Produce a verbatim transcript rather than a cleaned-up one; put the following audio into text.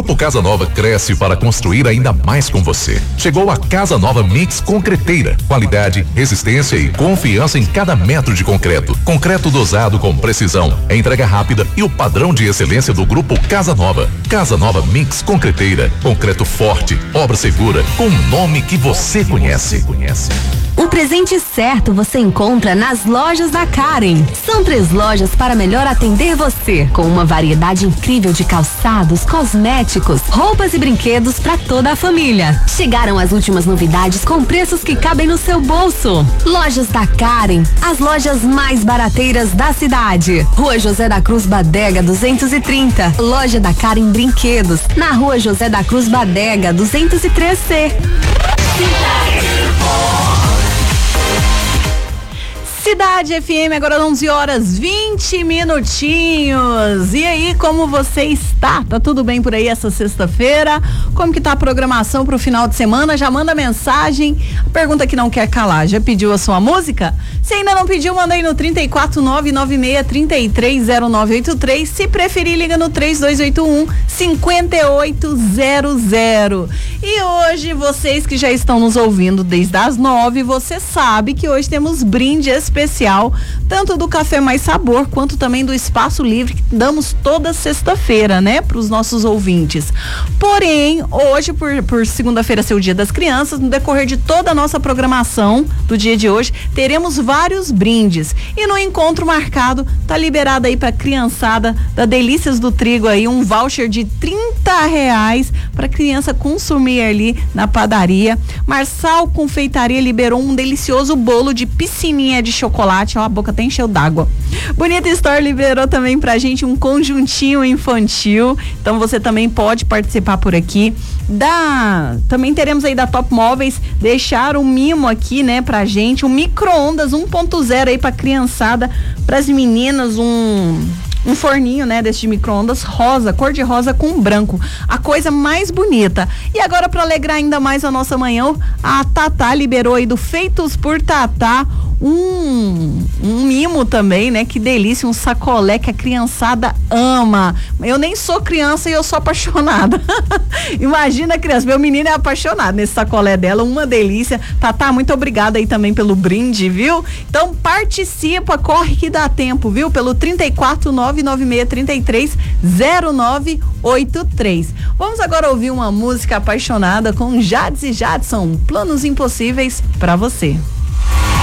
Grupo Casa Nova cresce para construir ainda mais com você. Chegou a Casa Nova Mix Concreteira. Qualidade, resistência e confiança em cada metro de concreto. Concreto dosado com precisão, entrega rápida e o padrão de excelência do Grupo Casa Nova. Casa Nova Mix Concreteira. Concreto forte, obra segura, com um nome que você conhece. conhece. O presente certo você encontra nas lojas da Karen. São três lojas para melhor atender você, com uma variedade incrível de calçados, cosméticos, roupas e brinquedos para toda a família. Chegaram as últimas novidades com preços que cabem no seu bolso. Lojas da Karen, as lojas mais barateiras da cidade. Rua José da Cruz Badega duzentos e trinta. Loja da Karen Brinquedos, na Rua José da Cruz Badega duzentos e três C. Cidade F M, agora onze horas vinte minutinhos. E aí, como você está? Tá tudo bem por aí essa sexta-feira? Como que tá a programação pro final de semana? Já manda mensagem. A pergunta que não quer calar, já pediu a sua música? Se ainda não pediu, manda aí no trinta e quatro, nove nove seis, trinta e três, zero nove oito três. Se preferir, liga no três dois oito um, cinco oito zero zero. E hoje, vocês que já estão nos ouvindo desde as nove, você sabe que hoje temos brinde especial, tanto do Café Mais Sabor, quanto também do Espaço Livre, que damos toda sexta-feira, né, para os nossos ouvintes. Porém, hoje, por, por segunda-feira ser o Dia das Crianças, no decorrer de toda a nossa programação do dia de hoje, teremos vários brindes. E no encontro marcado, tá liberado aí para criançada da Delícias do Trigo aí, um voucher de trinta reais para criança consumir ali na padaria. Marçal Confeitaria liberou um delicioso bolo de piscininha de chocolate, ó, a boca até encheu d'água. Bonita Store liberou também pra gente um conjuntinho infantil, então você também pode participar por aqui. Da, também teremos aí da Top Móveis, deixar um mimo aqui, né, pra gente, um micro-ondas um ponto zero aí pra criançada, pras meninas, um... um forninho, né, desse micro-ondas rosa, cor de rosa com branco, a coisa mais bonita. E agora, para alegrar ainda mais a nossa manhã, a Tatá liberou aí do Feitos por Tatá um, um mimo também, né, que delícia, um sacolé que a criançada ama. Eu nem sou criança e eu sou apaixonada. Imagina a criança, meu menino é apaixonado nesse sacolé dela, uma delícia. Tatá, muito obrigada aí também pelo brinde, viu? Então participa, corre que dá tempo, viu? Pelo trinta e quatro, nove nove seis, trinta e três, zero nove oito três. Vamos agora ouvir uma música apaixonada com Jades e Jadson, Planos Impossíveis pra você.